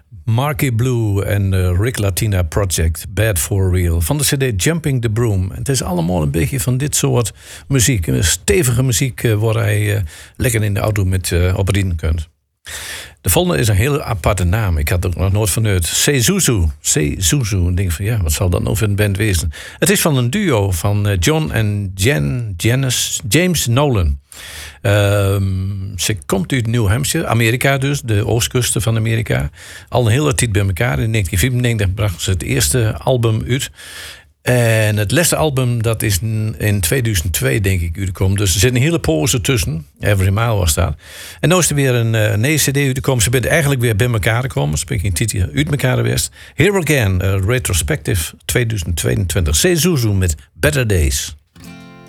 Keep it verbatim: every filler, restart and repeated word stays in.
Marky Blue en de Rick Latina Project, Bad for Real. Van de cd Jumping the Broom. Het is allemaal een beetje van dit soort muziek. Een stevige muziek uh, waar hij uh, lekker in de auto met uh, op rijden kunt. De volgende is een hele aparte naam. Ik had er nog nooit van gehoord. Sezuzu. Sezuzu. Ik denk van ja, wat zal dat nou voor een band wezen? Het is van een duo van uh, John en Jen, Janice, James Nolan. Um, ze komt uit New Hampshire, Amerika dus, de oostkusten van Amerika. Al een hele tijd bij elkaar. In negentien vierennegentig brachten ze het eerste album uit. En het laatste album, dat is in tweeduizend twee, denk ik, uitgekomen. Dus er zit een hele pauze tussen. Every Mile was dat. En nu is er weer een, een nieuwe cd uitgekomen. Ze zijn eigenlijk weer bij elkaar gekomen. Ze zijn in titel uit elkaar geweest. Here Again, uh, Retrospective tweeduizend tweeëntwintig. Sezuzu met Better Days.